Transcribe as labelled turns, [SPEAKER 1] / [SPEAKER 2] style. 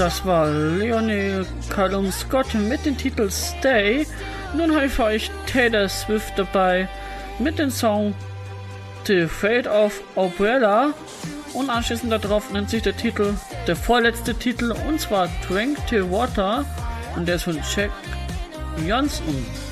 [SPEAKER 1] Das war Leonie Callum Scott mit dem Titel Stay. Nun habe ich für euch Taylor Swift dabei mit dem Song The Fate of Umbrella. Und anschließend darauf nennt sich der Titel, der vorletzte Titel, und zwar Tranquil Water. Und der ist von Jack Johnson.